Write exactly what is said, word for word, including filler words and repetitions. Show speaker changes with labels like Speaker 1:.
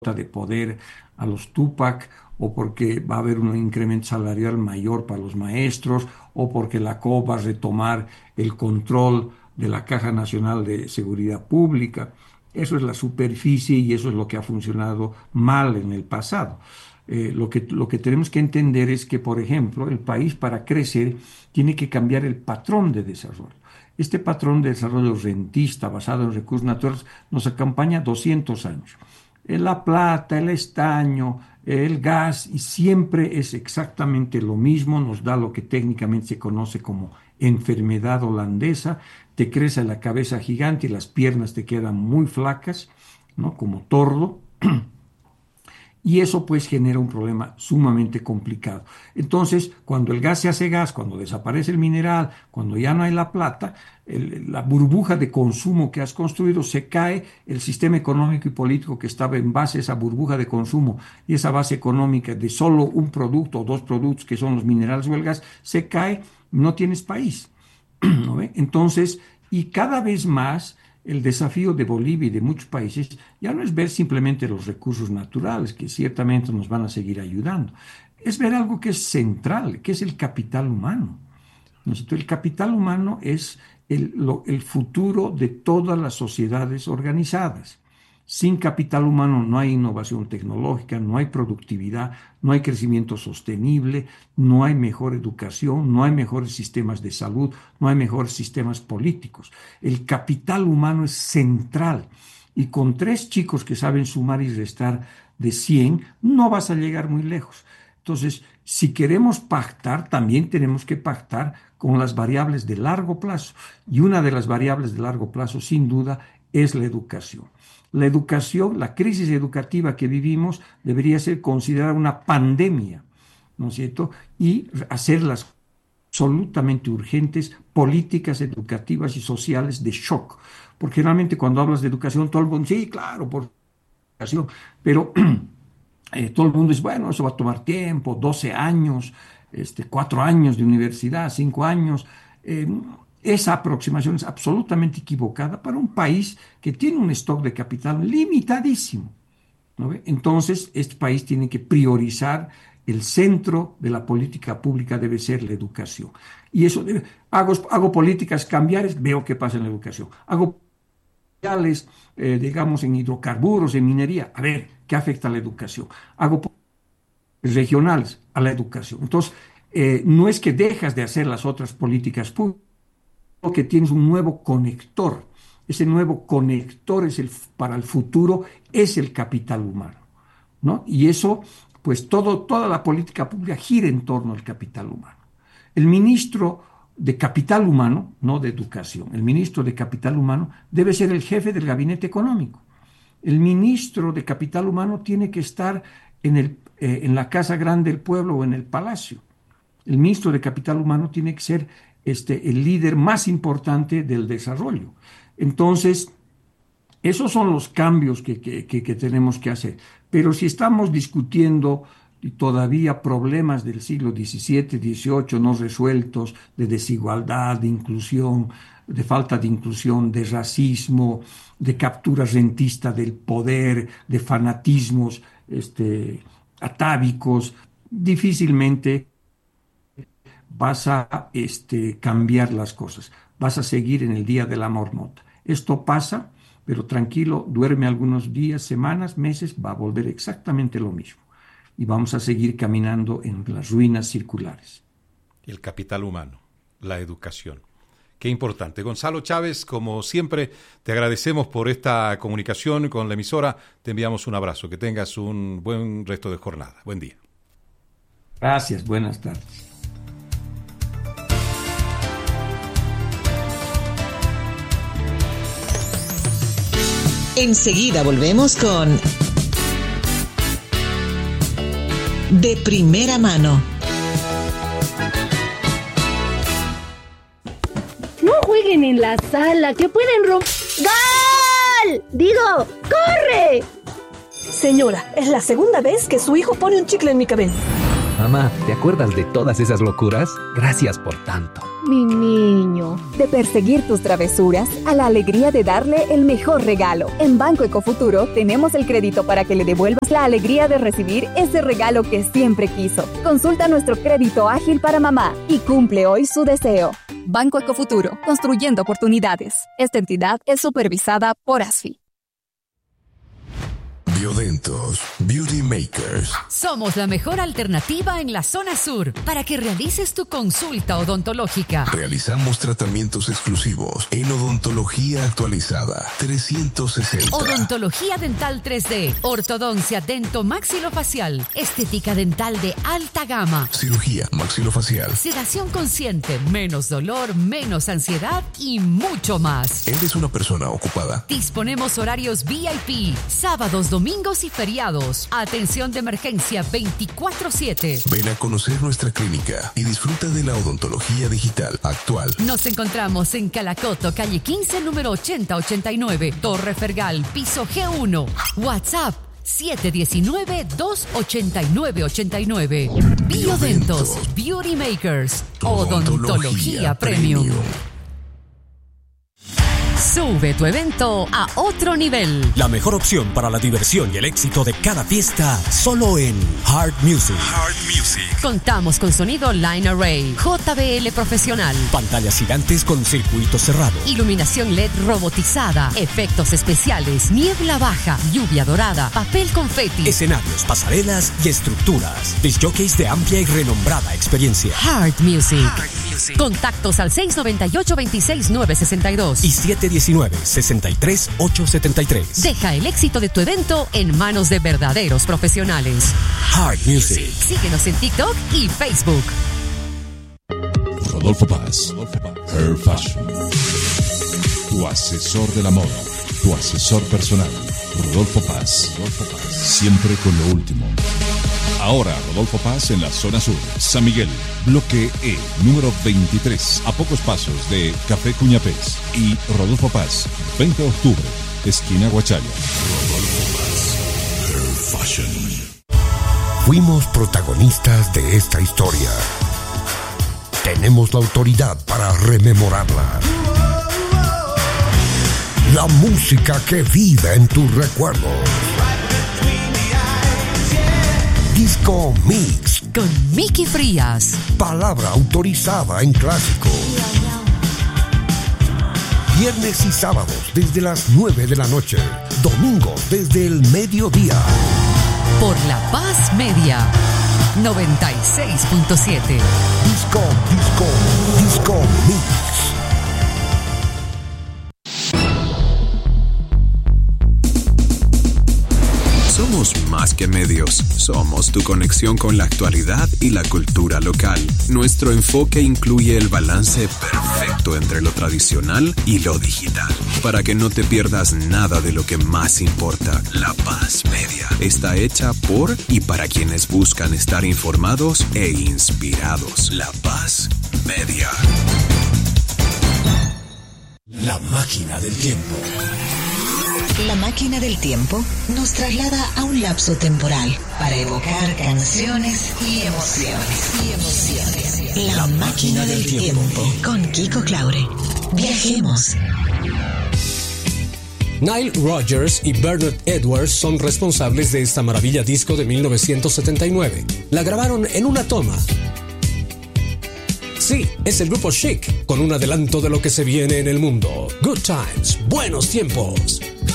Speaker 1: de poder a los Tupac, o porque va a haber un incremento salarial mayor para los maestros, o porque la C O P va a retomar el control de la Caja Nacional de Seguridad Pública. Eso es la superficie y eso es lo que ha funcionado mal en el pasado. Eh, lo que, lo que tenemos que entender es que, por ejemplo, el país para crecer tiene que cambiar el patrón de desarrollo. Este patrón de desarrollo rentista basado en recursos naturales nos acompaña doscientos años. La plata, el estaño, el gas, y siempre es exactamente lo mismo, nos da lo que técnicamente se conoce como enfermedad holandesa, te crece la cabeza gigante y las piernas te quedan muy flacas, ¿no? Como tordo. Y eso pues genera un problema sumamente complicado. Entonces, cuando el gas se hace gas, cuando desaparece el mineral, cuando ya no hay la plata, el, la burbuja de consumo que has construido se cae, el sistema económico y político que estaba en base a esa burbuja de consumo y esa base económica de solo un producto o dos productos que son los minerales o el gas, se cae, no tienes país. ¿No ve? Entonces, y cada vez más el desafío de Bolivia y de muchos países ya no es ver simplemente los recursos naturales, que ciertamente nos van a seguir ayudando, es ver algo que es central, que es el capital humano. Entonces, el capital humano es el, lo, el futuro de todas las sociedades organizadas. Sin capital humano no hay innovación tecnológica, no hay productividad, no hay crecimiento sostenible, no hay mejor educación, no hay mejores sistemas de salud, no hay mejores sistemas políticos. El capital humano es central y con tres chicos que saben sumar y restar de cien no vas a llegar muy lejos. Entonces, si queremos pactar, también tenemos que pactar con las variables de largo plazo y una de las variables de largo plazo, sin duda, es la educación. La educación, la crisis educativa que vivimos debería ser considerada una pandemia, ¿no es cierto? Y hacer las absolutamente urgentes políticas educativas y sociales de shock. Porque generalmente cuando hablas de educación, todo el mundo dice, sí, claro, por educación, pero eh, todo el mundo dice, bueno, eso va a tomar tiempo, doce años, este, cuatro años de universidad, cinco años. Eh, Esa aproximación es absolutamente equivocada para un país que tiene un stock de capital limitadísimo, ¿no ve? Entonces, este país tiene que priorizar, el centro de la política pública debe ser la educación. Y eso debe, hago, hago políticas cambiares, veo qué pasa en la educación. Hago políticas, eh, digamos, en hidrocarburos, en minería, a ver qué afecta a la educación. Hago políticas regionales a la educación. Entonces, eh, no es que dejas de hacer las otras políticas públicas, que tienes un nuevo conector. Ese nuevo conector es el, para el futuro es el capital humano, ¿no? Y eso, pues todo, toda la política pública gira en torno al capital humano. El ministro de Capital Humano, no de Educación, el ministro de Capital Humano debe ser el jefe del gabinete económico. El ministro de Capital Humano tiene que estar en, el, eh, en la Casa Grande del Pueblo o en el Palacio. El ministro de Capital Humano tiene que ser Este, el líder más importante del desarrollo. Entonces, esos son los cambios que, que, que, que tenemos que hacer. Pero si estamos discutiendo todavía problemas del siglo diecisiete, dieciocho no resueltos, de desigualdad, de inclusión, de falta de inclusión, de racismo, de captura rentista del poder, de fanatismos este, atávicos, difícilmente vas a este, cambiar las cosas, vas a seguir en el día de la marmota. Esto pasa, pero tranquilo, duerme algunos días, semanas, meses, va a volver exactamente lo mismo. Y vamos a seguir caminando en las ruinas circulares.
Speaker 2: El capital humano, la educación. Qué importante. Gonzalo Chávez, como siempre, te agradecemos por esta comunicación con la emisora. Te enviamos un abrazo. Que tengas un buen resto de jornada. Buen día.
Speaker 1: Gracias, buenas tardes.
Speaker 3: Enseguida volvemos con De Primera Mano.
Speaker 4: No jueguen en la sala, que pueden romper... ¡Gol! Digo, ¡corre!
Speaker 5: Señora, es la segunda vez que su hijo pone un chicle en mi cabeza.
Speaker 6: Mamá, ¿te acuerdas de todas esas locuras? Gracias por tanto.
Speaker 4: Mi niño.
Speaker 6: De perseguir tus travesuras a la alegría de darle el mejor regalo. En Banco Ecofuturo tenemos el crédito para que le devuelvas la alegría de recibir ese regalo que siempre quiso. Consulta nuestro crédito ágil para mamá y cumple hoy su deseo. Banco Ecofuturo, construyendo oportunidades. Esta entidad es supervisada por A S F I.
Speaker 7: Biodentos, Beauty Makers.
Speaker 8: Somos la mejor alternativa en la zona sur para que realices tu consulta odontológica.
Speaker 7: Realizamos tratamientos exclusivos en odontología actualizada trescientos sesenta.
Speaker 8: Odontología dental tres D, ortodoncia dento-maxilofacial, estética dental de alta gama,
Speaker 7: cirugía maxilofacial,
Speaker 8: sedación consciente, menos dolor, menos ansiedad y mucho más.
Speaker 7: ¿Eres una persona ocupada?
Speaker 8: Disponemos horarios V I P, sábados, domingos y feriados. Atención de emergencia veinticuatro siete.
Speaker 7: Ven a conocer nuestra clínica y disfruta de la odontología digital actual.
Speaker 8: Nos encontramos en Calacoto, calle quince, número ochenta ochenta y nueve, Torre Fergal, piso G uno. WhatsApp siete uno nueve, dos ocho nueve ocho nueve. Biodentos, Beauty Makers, Odontología, Odontología Premium. Premium. Sube tu evento a otro nivel.
Speaker 9: La mejor opción para la diversión y el éxito de cada fiesta, solo en Hard Music.
Speaker 8: Hard Music. Contamos con sonido Line Array, J B L profesional,
Speaker 9: pantallas gigantes con circuito cerrado,
Speaker 8: iluminación L E D robotizada, efectos especiales, niebla baja, lluvia dorada, papel confeti,
Speaker 9: escenarios, pasarelas y estructuras. Discjockeys de amplia y renombrada experiencia.
Speaker 8: Hard Music. Hard Music. Contactos al seis nueve ocho, veintiséis nueve sesenta y dos
Speaker 9: y siete diecinueve, sesenta y tres, ochocientos setenta y tres.
Speaker 8: Deja el éxito de tu evento en manos de verdaderos profesionales.
Speaker 9: Hard Music.
Speaker 8: Síguenos en TikTok y Facebook.
Speaker 10: Rodolfo Paz, Hair Fashion. Tu asesor de la moda, tu asesor personal. Rodolfo Paz, siempre con lo último. Ahora Rodolfo Paz en la zona sur, San Miguel, bloque E, número veintitrés, a pocos pasos de Café Cuñapés. Y Rodolfo Paz, veinte de octubre, esquina Guachalla. Rodolfo Paz, Hair Fashion.
Speaker 11: Fuimos protagonistas de esta historia. Tenemos la autoridad para rememorarla. La música que vive en tus recuerdos. Disco Mix
Speaker 8: con Miki Frías.
Speaker 11: Palabra autorizada en clásico. Viernes y sábados desde las nueve de la noche. Domingos desde el mediodía.
Speaker 8: Por La Paz Media noventa y seis punto siete.
Speaker 11: Disco, disco, disco Mix.
Speaker 12: Somos más que medios, somos tu conexión con la actualidad y la cultura local. Nuestro enfoque incluye el balance perfecto entre lo tradicional y lo digital, para que no te pierdas nada de lo que más importa. La Paz Media está hecha por y para quienes buscan estar informados e inspirados. La Paz Media.
Speaker 7: La máquina del tiempo.
Speaker 3: La máquina del tiempo nos traslada a un lapso temporal para evocar canciones y emociones. Y emociones. La, La máquina, máquina del, del tiempo. tiempo con Kiko Claure. Viajemos.
Speaker 13: Nile Rodgers y Bernard Edwards son responsables de esta maravilla disco de mil novecientos setenta y nueve. La grabaron en una toma. Sí, es el grupo Chic, con un adelanto de lo que se viene en el mundo. Good Times, buenos tiempos.